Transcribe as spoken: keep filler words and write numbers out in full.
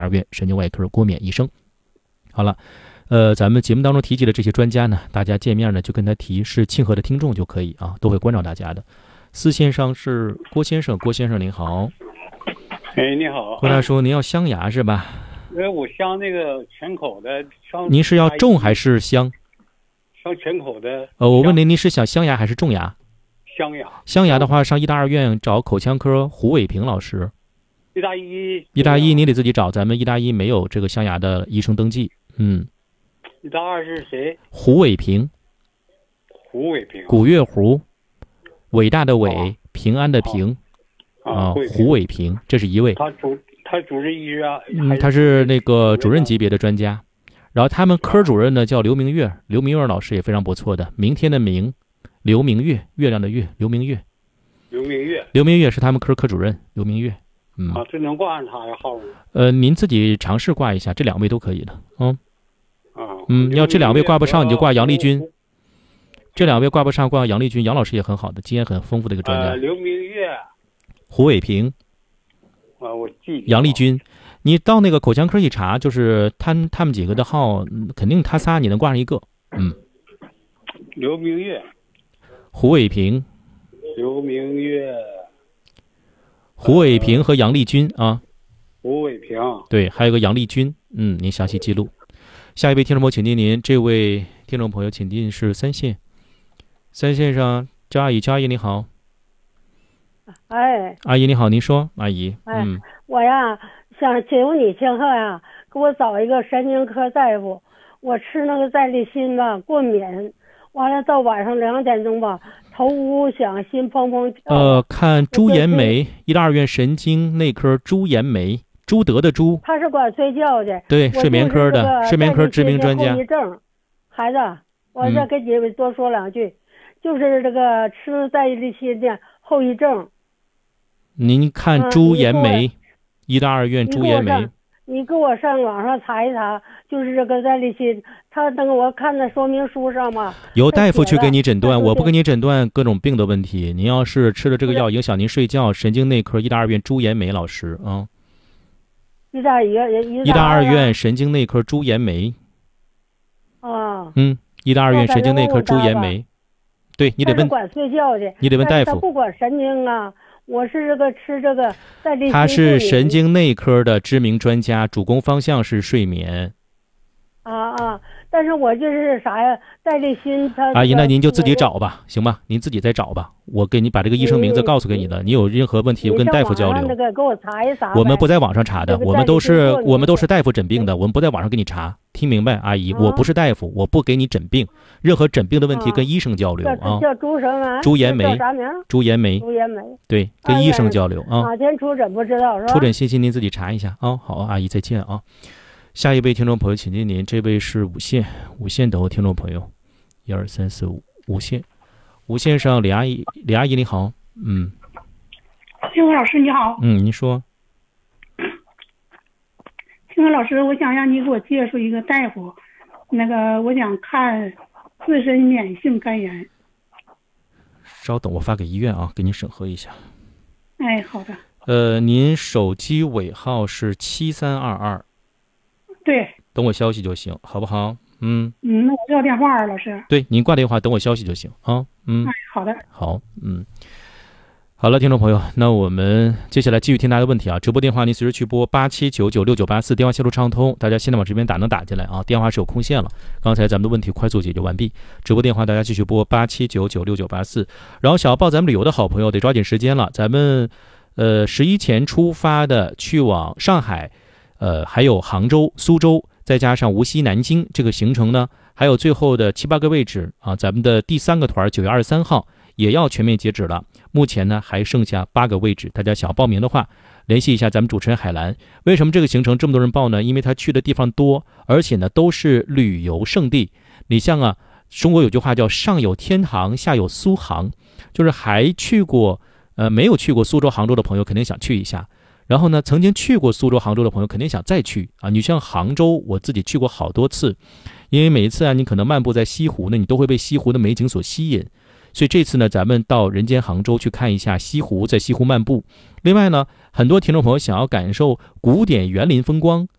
二院神经外科郭冕医生。好了，呃，咱们节目当中提及的这些专家呢，大家见面呢就跟他提是庆贺的听众就可以啊，都会关照大家的。四线上是郭先生，郭先生您好。 哎，你好， 郭大叔，您要镶牙是吧？ 呃，我镶那个全口的，镶您是要种还是镶？ 镶全口的。 呃，我问您，您是想镶牙还是种牙？ 镶牙。 镶牙的话，上医大二院找口腔科胡伟平老师。 医大一。 医大一你得自己找，咱们医大一没有这个镶牙的医生登记。嗯。 医大二是谁？ 胡伟平。 胡伟平。 古月胡，伟大的伟， 哦、 平安的平。啊，胡伟平，这是一位。 他主他主任医院， 嗯，他是那个主任级别的专家。然后他们科主任呢叫刘明月，刘明月老师也非常不错的。明天的明，刘明月，月亮的月，刘明月。 刘明月。 刘明月是他们科科主任，刘明月。嗯。 啊，这能挂上他的号吗？ 呃，您自己尝试挂一下，这两位都可以的。嗯。 啊。 嗯，要这两位挂不上，你就挂杨丽君。这两位挂不上，挂杨丽君。杨老师也很好的，经验很丰富的一个专家。 呃，刘明月。 胡伟平， 啊，我记。 杨丽君，你到那个口腔科一查，就是他他们几个的号，肯定他仨你能挂上一个。嗯。 刘明月。 胡伟平。 刘明月。 胡伟平和杨丽君啊。 胡伟平。 对，还有个杨丽君。嗯，您详细记录。下一位听众朋友，请进您。这位听众朋友，请进是三线。三线上，焦阿姨，焦阿姨你好。 哎， 阿姨你好，您说，阿姨。 哎， 嗯， 我呀想请你庆贺呀，给我找一个神经科大夫。我吃那个赛利辛吧，过敏，完了到晚上两点钟吧，头呜呜响，心砰砰跳。 呃，看朱延梅，医大二院神经内科朱延梅，朱德的朱。 他是管睡觉的， 对，睡眠科的，睡眠科知名专家。 后遗症，孩子，我再跟你多说两句，嗯、就是这个吃赛利辛的后遗症。 您看朱延梅，医大二院朱延梅。 你给我上网上查一查，就是这个赛利辛，他等我看的说明书上嘛。 由大夫去给你诊断，我不给你诊断各种病的问题。您要是吃了这个药影响您睡觉，神经内科医大二院朱延梅老师啊。 医大院， 医大二院神经内科朱延梅。 啊。 嗯，医大二院神经内科朱延梅。对你得问。 管睡觉的。 你得问大夫。 他不管神经啊。我是这个吃这个赛利辛， 他是神经内科的知名专家，主攻方向是睡眠。 啊啊！但是我就是啥呀，赛利辛他。 阿姨，那您就自己找吧，行吧？您自己再找吧。我给你把这个医生名字告诉给你了，你有任何问题就跟大夫交流。 那个给我查一查。 我们不在网上查的，我们都是我们都是大夫诊病的，我们不在网上给你查。听明白，阿姨，我不是大夫，我不给你诊病，任何诊病的问题跟医生交流啊。 叫朱什么？ 朱延梅。 啥名？ 朱延梅。 朱延梅。 对，跟医生交流啊。 哪天出诊不知道是吧？ 出诊信息您自己查一下啊。好，阿姨再见啊。下一位听众朋友，请进您。这位是五线，五线等候听众朋友，一二三四五，五线，五线上李阿姨，李阿姨你好，嗯， 庆和老师你好， 嗯，您说， 庆和老师，我想让你给我介绍一个大夫，那个我想看自身免疫性肝炎。 稍等，我发给医院啊，给您审核一下。 哎，好的。 呃，您手机尾号是七三二二。 对， 等我消息就行，好不好？嗯嗯，那我要电话啊，老师。 对，您挂电话，等我消息就行啊。嗯， 哎，好的， 好，嗯，好了，听众朋友，那我们接下来继续听大家的问题啊。直播电话您随时去拨八七九九六九八四，电话线路畅通，大家现在往这边打能打进来啊。电话是有空线了，刚才咱们的问题快速解决完毕。直播电话大家继续拨八七九九六九八四，然后想要报咱们旅游的好朋友得抓紧时间了，咱们呃十一前出发的去往上海。呃，还有杭州、苏州，再加上无锡、南京这个行程呢，还有最后的七八个位置啊，咱们的第三个团九月二十三号也要全面截止了。目前呢还剩下八个位置，大家想要报名的话，联系一下咱们主持人海兰。为什么这个行程这么多人报呢？因为他去的地方多，而且呢都是旅游胜地。你像啊，中国有句话叫上有天堂，下有苏杭，就是还去过呃没有去过苏州、杭州的朋友肯定想去一下。然后呢，曾经去过苏州、杭州的朋友肯定想再去啊！你像杭州，我自己去过好多次，因为每一次啊，你可能漫步在西湖呢，你都会被西湖的美景所吸引。 所以这次呢，咱们到人间杭州去看一下西湖，在西湖漫步。另外呢，很多听众朋友想要感受古典园林风光，